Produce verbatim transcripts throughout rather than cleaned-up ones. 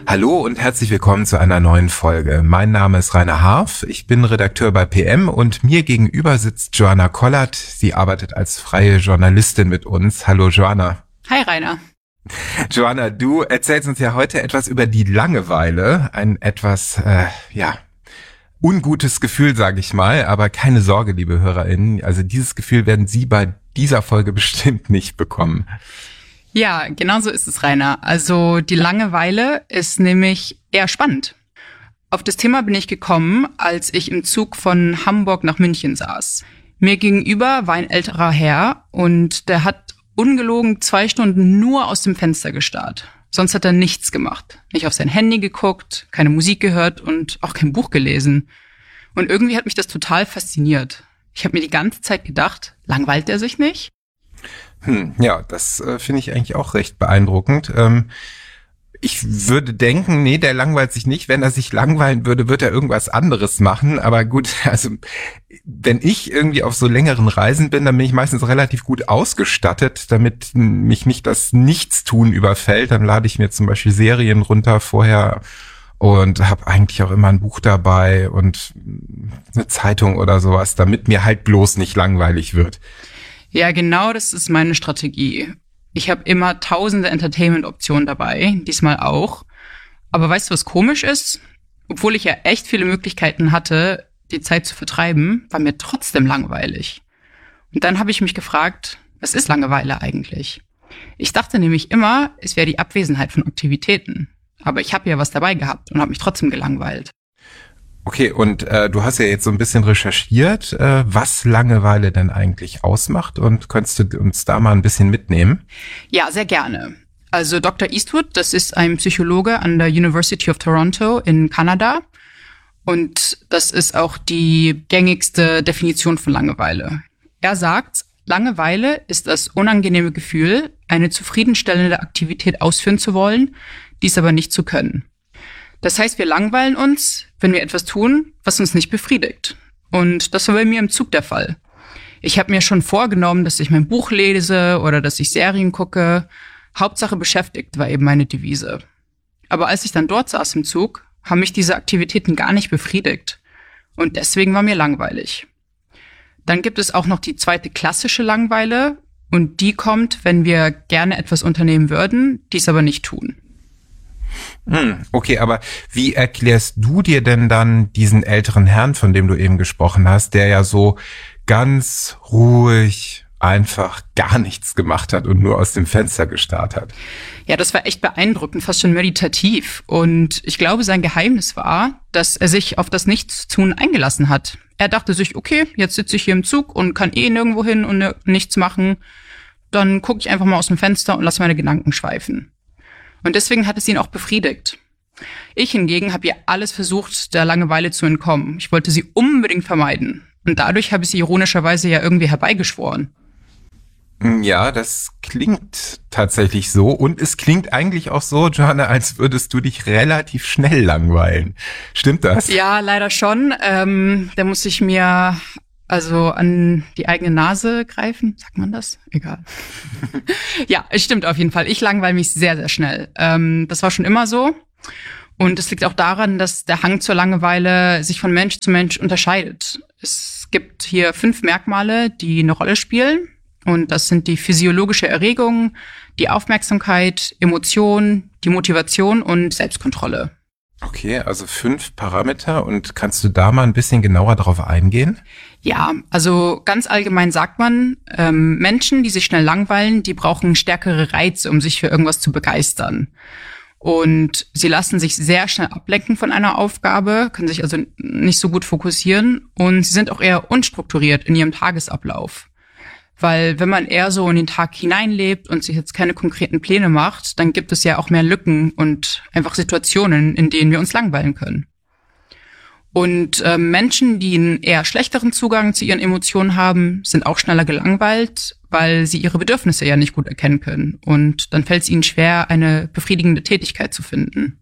Hallo und herzlich willkommen zu einer neuen Folge. Mein Name ist Rainer Harf, ich bin Redakteur bei P M und mir gegenüber sitzt Joanna Kollert. Sie arbeitet als freie Journalistin mit uns. Hallo Joanna. Hi Rainer. Joanna, du erzählst uns ja heute etwas über die Langeweile, ein etwas, äh, ja, ungutes Gefühl, sage ich mal, aber keine Sorge, liebe HörerInnen, also dieses Gefühl werden Sie bei dieser Folge bestimmt nicht bekommen. Ja, genau so ist es, Rainer. Also die Langeweile ist nämlich eher spannend. Auf das Thema bin ich gekommen, als ich im Zug von Hamburg nach München saß. Mir gegenüber war ein älterer Herr und der hat ungelogen zwei Stunden nur aus dem Fenster gestarrt. Sonst hat er nichts gemacht. Nicht auf sein Handy geguckt, keine Musik gehört und auch kein Buch gelesen. Und irgendwie hat mich das total fasziniert. Ich habe mir die ganze Zeit gedacht, langweilt er sich nicht? Hm, ja, das äh, finde ich eigentlich auch recht beeindruckend. Ähm, ich würde denken, nee, der langweilt sich nicht. Wenn er sich langweilen würde, würde er irgendwas anderes machen. Aber gut, also wenn ich irgendwie auf so längeren Reisen bin, dann bin ich meistens relativ gut ausgestattet, damit mich nicht das Nichtstun überfällt. Dann lade ich mir zum Beispiel Serien runter vorher und habe eigentlich auch immer ein Buch dabei und eine Zeitung oder sowas, damit mir halt bloß nicht langweilig wird. Ja, genau, das ist meine Strategie. Ich habe immer tausende Entertainment-Optionen dabei, diesmal auch. Aber weißt du, was komisch ist? Obwohl ich ja echt viele Möglichkeiten hatte, die Zeit zu vertreiben, war mir trotzdem langweilig. Und dann habe ich mich gefragt, was ist Langeweile eigentlich? Ich dachte nämlich immer, es wäre die Abwesenheit von Aktivitäten. Aber ich habe ja was dabei gehabt und habe mich trotzdem gelangweilt. Okay, und äh, du hast ja jetzt so ein bisschen recherchiert, äh, was Langeweile denn eigentlich ausmacht, und könntest du uns da mal ein bisschen mitnehmen? Ja, sehr gerne. Also Doktor Eastwood, das ist ein Psychologe an der University of Toronto in Kanada, und das ist auch die gängigste Definition von Langeweile. Er sagt, Langeweile ist das unangenehme Gefühl, eine zufriedenstellende Aktivität ausführen zu wollen, dies aber nicht zu können. Das heißt, wir langweilen uns, wenn wir etwas tun, was uns nicht befriedigt. Und das war bei mir im Zug der Fall. Ich habe mir schon vorgenommen, dass ich mein Buch lese oder dass ich Serien gucke. Hauptsache beschäftigt war eben meine Devise. Aber als ich dann dort saß im Zug, haben mich diese Aktivitäten gar nicht befriedigt. Und deswegen war mir langweilig. Dann gibt es auch noch die zweite klassische Langeweile. Und die kommt, wenn wir gerne etwas unternehmen würden, dies aber nicht tun. Hm, okay, aber wie erklärst du dir denn dann diesen älteren Herrn, von dem du eben gesprochen hast, der ja so ganz ruhig einfach gar nichts gemacht hat und nur aus dem Fenster gestarrt hat? Ja, das war echt beeindruckend, fast schon meditativ. Und ich glaube, sein Geheimnis war, dass er sich auf das Nichtstun eingelassen hat. Er dachte sich, okay, jetzt sitze ich hier im Zug und kann eh nirgendwo hin und nichts machen. Dann gucke ich einfach mal aus dem Fenster und lasse meine Gedanken schweifen. Und deswegen hat es ihn auch befriedigt. Ich hingegen habe ihr alles versucht, der Langeweile zu entkommen. Ich wollte sie unbedingt vermeiden. Und dadurch habe ich sie ironischerweise ja irgendwie herbeigeschworen. Ja, das klingt tatsächlich so. Und es klingt eigentlich auch so, Joanna, als würdest du dich relativ schnell langweilen. Stimmt das? Ja, leider schon. Ähm, da muss ich mir also an die eigene Nase greifen. Sagt man das? Egal. Ja, es stimmt auf jeden Fall. Ich langweile mich sehr, sehr schnell. Ähm, das war schon immer so. Und es liegt auch daran, dass der Hang zur Langeweile sich von Mensch zu Mensch unterscheidet. Es gibt hier fünf Merkmale, die eine Rolle spielen. Und das sind die physiologische Erregung, die Aufmerksamkeit, Emotion, die Motivation und Selbstkontrolle. Okay, also fünf Parameter. Und kannst du da mal ein bisschen genauer drauf eingehen? Ja, also ganz allgemein sagt man, ähm, Menschen, die sich schnell langweilen, die brauchen stärkere Reize, um sich für irgendwas zu begeistern. Und sie lassen sich sehr schnell ablenken von einer Aufgabe, können sich also nicht so gut fokussieren, und sie sind auch eher unstrukturiert in ihrem Tagesablauf. Weil wenn man eher so in den Tag hineinlebt und sich jetzt keine konkreten Pläne macht, dann gibt es ja auch mehr Lücken und einfach Situationen, in denen wir uns langweilen können. Und äh, Menschen, die einen eher schlechteren Zugang zu ihren Emotionen haben, sind auch schneller gelangweilt, weil sie ihre Bedürfnisse ja nicht gut erkennen können. Und dann fällt es ihnen schwer, eine befriedigende Tätigkeit zu finden.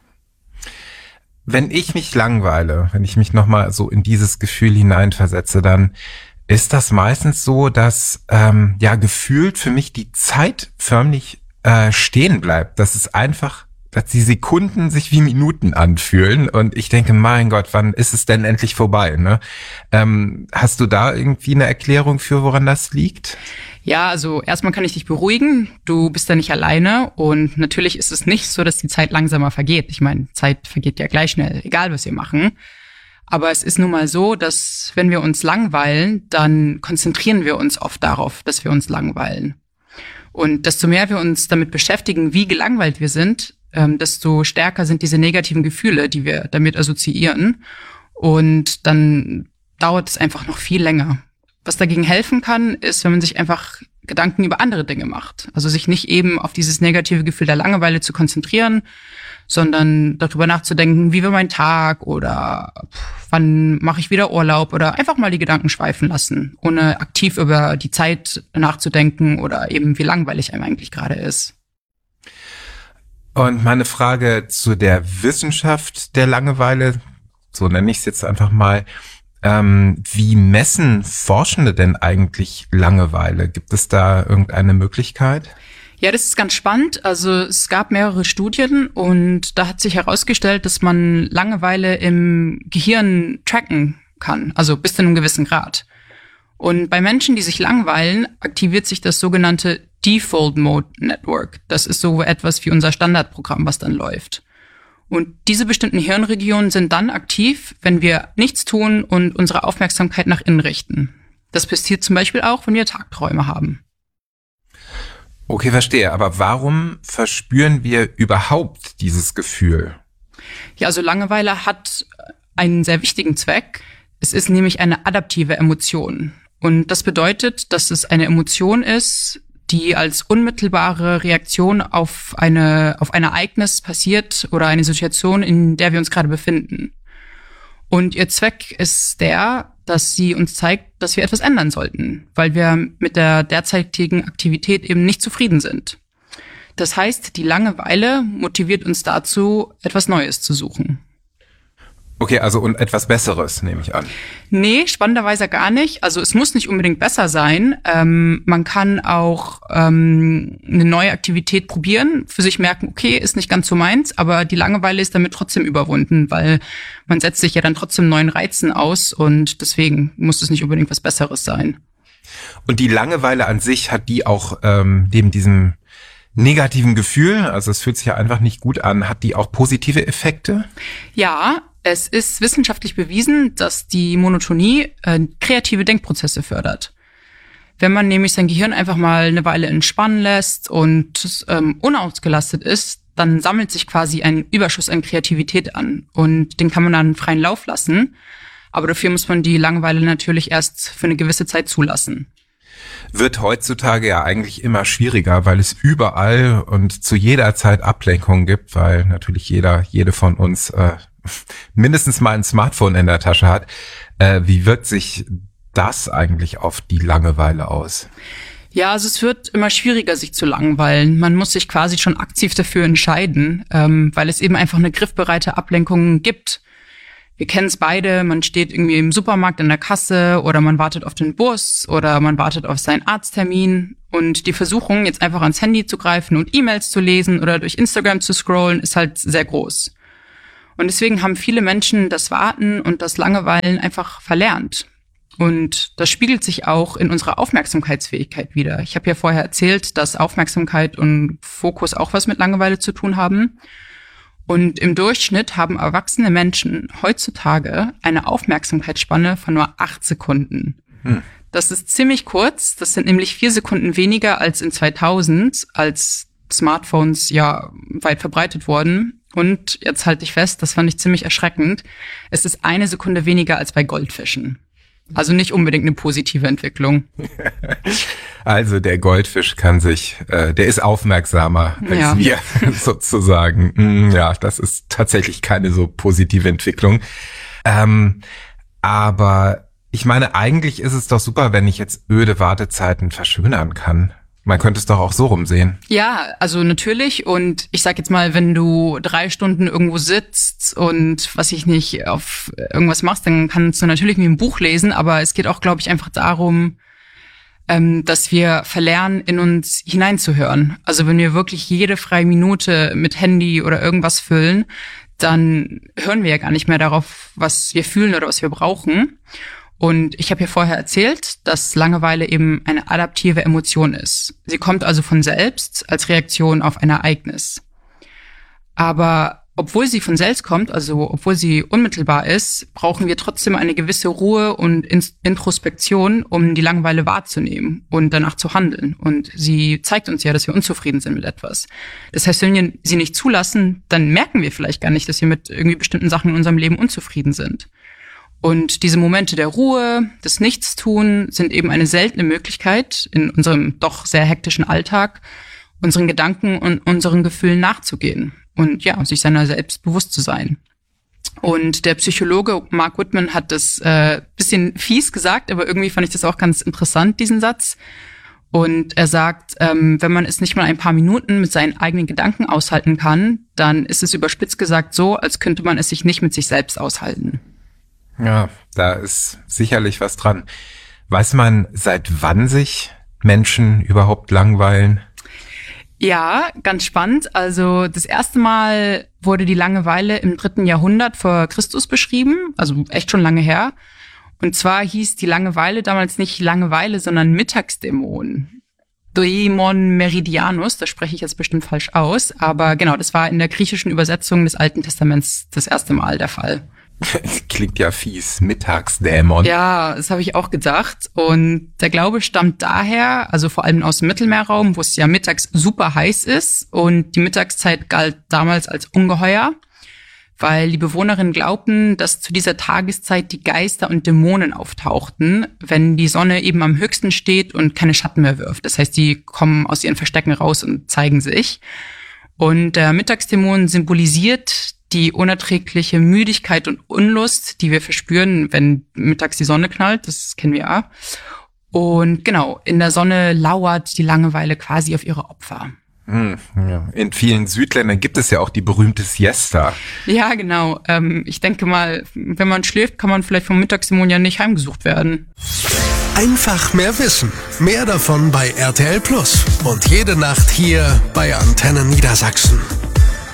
Wenn ich mich langweile, wenn ich mich nochmal so in dieses Gefühl hineinversetze, dann ist das meistens so, dass ähm, ja gefühlt für mich die Zeit förmlich äh, stehen bleibt. Dass es einfach dass die Sekunden sich wie Minuten anfühlen und ich denke, mein Gott, wann ist es denn endlich vorbei, ne? Ähm, hast du da irgendwie eine Erklärung für, woran das liegt? Ja, also erstmal kann ich dich beruhigen. Du bist da nicht alleine und natürlich ist es nicht so, dass die Zeit langsamer vergeht. Ich meine, Zeit vergeht ja gleich schnell, egal was wir machen. Aber es ist nun mal so, dass wenn wir uns langweilen, dann konzentrieren wir uns oft darauf, dass wir uns langweilen. Und desto mehr wir uns damit beschäftigen, wie gelangweilt wir sind, ähm, desto stärker sind diese negativen Gefühle, die wir damit assoziieren. Und dann dauert es einfach noch viel länger. Was dagegen helfen kann, ist, wenn man sich einfach Gedanken über andere Dinge macht. Also sich nicht eben auf dieses negative Gefühl der Langeweile zu konzentrieren, sondern darüber nachzudenken, wie war mein Tag oder wann mache ich wieder Urlaub oder einfach mal die Gedanken schweifen lassen, ohne aktiv über die Zeit nachzudenken oder eben wie langweilig einem eigentlich gerade ist. Und meine Frage zu der Wissenschaft der Langeweile, so nenne ich es jetzt einfach mal, ähm, wie messen Forschende denn eigentlich Langeweile? Gibt es da irgendeine Möglichkeit? Ja, das ist ganz spannend. Also es gab mehrere Studien und da hat sich herausgestellt, dass man Langeweile im Gehirn tracken kann, also bis zu einem gewissen Grad. Und bei Menschen, die sich langweilen, aktiviert sich das sogenannte Default Mode Network. Das ist so etwas wie unser Standardprogramm, was dann läuft. Und diese bestimmten Hirnregionen sind dann aktiv, wenn wir nichts tun und unsere Aufmerksamkeit nach innen richten. Das passiert zum Beispiel auch, wenn wir Tagträume haben. Okay, verstehe. Aber warum verspüren wir überhaupt dieses Gefühl? Ja, also Langeweile hat einen sehr wichtigen Zweck. Es ist nämlich eine adaptive Emotion. Und das bedeutet, dass es eine Emotion ist, die als unmittelbare Reaktion auf eine, auf ein Ereignis passiert oder eine Situation, in der wir uns gerade befinden. Und ihr Zweck ist der, dass sie uns zeigt, dass wir etwas ändern sollten, weil wir mit der derzeitigen Aktivität eben nicht zufrieden sind. Das heißt, die Langeweile motiviert uns dazu, etwas Neues zu suchen. Okay, also und etwas Besseres, nehme ich an. Nee, spannenderweise gar nicht. Also es muss nicht unbedingt besser sein. Ähm, man kann auch ähm, eine neue Aktivität probieren, für sich merken, okay, ist nicht ganz so meins, aber die Langeweile ist damit trotzdem überwunden, weil man setzt sich ja dann trotzdem neuen Reizen aus und deswegen muss es nicht unbedingt was Besseres sein. Und die Langeweile an sich, hat die auch ähm, neben diesem negativen Gefühl, also es fühlt sich ja einfach nicht gut an, hat die auch positive Effekte? Ja, es ist wissenschaftlich bewiesen, dass die Monotonie äh, kreative Denkprozesse fördert. Wenn man nämlich sein Gehirn einfach mal eine Weile entspannen lässt und ähm, unausgelastet ist, dann sammelt sich quasi ein Überschuss an Kreativität an und den kann man dann freien Lauf lassen. Aber dafür muss man die Langeweile natürlich erst für eine gewisse Zeit zulassen. Wird heutzutage ja eigentlich immer schwieriger, weil es überall und zu jeder Zeit Ablenkungen gibt, weil natürlich jeder, jede von uns äh, mindestens mal ein Smartphone in der Tasche hat. Äh, wie wirkt sich das eigentlich auf die Langeweile aus? Ja, also es wird immer schwieriger, sich zu langweilen. Man muss sich quasi schon aktiv dafür entscheiden, ähm, weil es eben einfach eine griffbereite Ablenkung gibt. Wir kennen es beide, man steht irgendwie im Supermarkt in der Kasse oder man wartet auf den Bus oder man wartet auf seinen Arzttermin. Und die Versuchung, jetzt einfach ans Handy zu greifen und E-Mails zu lesen oder durch Instagram zu scrollen, ist halt sehr groß. Und deswegen haben viele Menschen das Warten und das Langeweilen einfach verlernt. Und das spiegelt sich auch in unserer Aufmerksamkeitsfähigkeit wider. Ich habe ja vorher erzählt, dass Aufmerksamkeit und Fokus auch was mit Langeweile zu tun haben. Und im Durchschnitt haben erwachsene Menschen heutzutage eine Aufmerksamkeitsspanne von nur acht Sekunden. Hm. Das ist ziemlich kurz. Das sind nämlich vier Sekunden weniger als in zweitausend, als Smartphones ja weit verbreitet wurden. Und jetzt halte ich fest, das fand ich ziemlich erschreckend. Es ist eine Sekunde weniger als bei Goldfischen. Also nicht unbedingt eine positive Entwicklung. Also der Goldfisch kann sich, äh, der ist aufmerksamer als ja. wir sozusagen. Ja, das ist tatsächlich keine so positive Entwicklung. Ähm, aber ich meine, eigentlich ist es doch super, wenn ich jetzt öde Wartezeiten verschönern kann. Man könnte es doch auch so rumsehen. Ja, also natürlich. Und ich sag jetzt mal, wenn du drei Stunden irgendwo sitzt und was ich nicht auf irgendwas machst, dann kannst du natürlich mit einem Buch lesen. Aber es geht auch, glaube ich, einfach darum, ähm, dass wir verlernen, in uns hineinzuhören. Also wenn wir wirklich jede freie Minute mit Handy oder irgendwas füllen, dann hören wir ja gar nicht mehr darauf, was wir fühlen oder was wir brauchen. Und ich habe ja vorher erzählt, dass Langeweile eben eine adaptive Emotion ist. Sie kommt also von selbst als Reaktion auf ein Ereignis. Aber obwohl sie von selbst kommt, also obwohl sie unmittelbar ist, brauchen wir trotzdem eine gewisse Ruhe und Introspektion, um die Langeweile wahrzunehmen und danach zu handeln. Und sie zeigt uns ja, dass wir unzufrieden sind mit etwas. Das heißt, wenn wir sie nicht zulassen, dann merken wir vielleicht gar nicht, dass wir mit irgendwie bestimmten Sachen in unserem Leben unzufrieden sind. Und diese Momente der Ruhe, des Nichtstun sind eben eine seltene Möglichkeit, in unserem doch sehr hektischen Alltag unseren Gedanken und unseren Gefühlen nachzugehen und ja, sich seiner selbst bewusst zu sein. Und der Psychologe Mark Whitman hat das äh, bisschen fies gesagt, aber irgendwie fand ich das auch ganz interessant, diesen Satz. Und er sagt, ähm, wenn man es nicht mal ein paar Minuten mit seinen eigenen Gedanken aushalten kann, dann ist es überspitzt gesagt so, als könnte man es sich nicht mit sich selbst aushalten. Ja, da ist sicherlich was dran. Weiß man, seit wann sich Menschen überhaupt langweilen? Ja, ganz spannend. Also das erste Mal wurde die Langeweile im dritten Jahrhundert vor Christus beschrieben, also echt schon lange her. Und zwar hieß die Langeweile damals nicht Langeweile, sondern Mittagsdämon. Daemon Meridianus, das spreche ich jetzt bestimmt falsch aus, aber genau, das war in der griechischen Übersetzung des Alten Testaments das erste Mal der Fall. Klingt ja fies, Mittagsdämon. Ja, das habe ich auch gedacht. Und der Glaube stammt daher, also vor allem aus dem Mittelmeerraum, wo es ja mittags super heiß ist. Und die Mittagszeit galt damals als ungeheuer, weil die Bewohnerinnen glaubten, dass zu dieser Tageszeit die Geister und Dämonen auftauchten, wenn die Sonne eben am höchsten steht und keine Schatten mehr wirft. Das heißt, die kommen aus ihren Verstecken raus und zeigen sich. Und der Mittagsdämon symbolisiert die unerträgliche Müdigkeit und Unlust, die wir verspüren, wenn mittags die Sonne knallt, das kennen wir ja. Und genau, in der Sonne lauert die Langeweile quasi auf ihre Opfer. Hm, ja. In vielen Südländern gibt es ja auch die berühmte Siesta. Ja, genau. Ähm, ich denke mal, wenn man schläft, kann man vielleicht vom Mittagsdämon ja nicht heimgesucht werden. Einfach mehr wissen. Mehr davon bei R T L Plus. Und jede Nacht hier bei Antenne Niedersachsen.